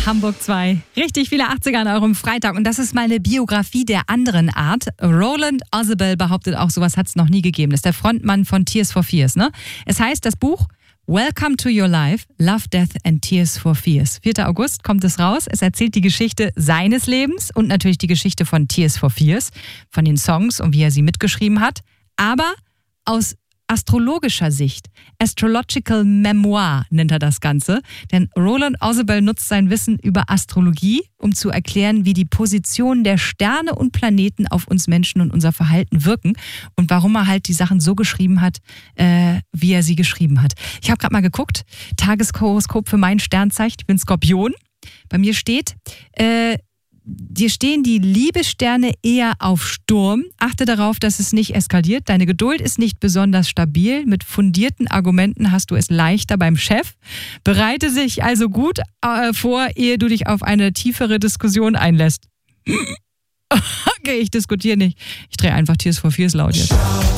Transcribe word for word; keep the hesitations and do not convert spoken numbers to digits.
Hamburg zwei. Richtig viele achtziger an eurem Freitag. Und das ist mal eine Biografie der anderen Art. Roland Ozzibel behauptet auch, sowas hat es noch nie gegeben. Das ist der Frontmann von Tears for Fears. Ne? Es heißt, das Buch Welcome to Your Life, Love, Death and Tears for Fears. vierter August kommt es raus. Es erzählt die Geschichte seines Lebens und natürlich die Geschichte von Tears for Fears, von den Songs und wie er sie mitgeschrieben hat. Aber aus astrologischer Sicht. Astrological Memoir nennt er das Ganze. Denn Roland Ozzibel nutzt sein Wissen über Astrologie, um zu erklären, wie die Positionen der Sterne und Planeten auf uns Menschen und unser Verhalten wirken und warum er halt die Sachen so geschrieben hat, äh, wie er sie geschrieben hat. Ich habe gerade mal geguckt, Tageshoroskop für mein Sternzeichen, ich bin Skorpion. Bei mir steht, äh, dir stehen die Liebessterne eher auf Sturm. Achte darauf, dass es nicht eskaliert. Deine Geduld ist nicht besonders stabil. Mit fundierten Argumenten hast du es leichter beim Chef. Bereite sich also gut äh, vor, ehe du dich auf eine tiefere Diskussion einlässt. Okay, ich diskutiere nicht. Ich drehe einfach Tears for Fears laut jetzt.